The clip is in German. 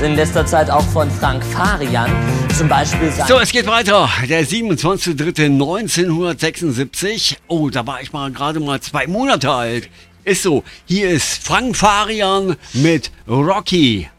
in letzter Zeit auch von Frank Farian. Zum Beispiel sein... So, es geht weiter. Der 27.03.1976. Oh, da war ich gerade mal 2 Monate alt. Ist so. Hier ist Frank Farian mit Rocky.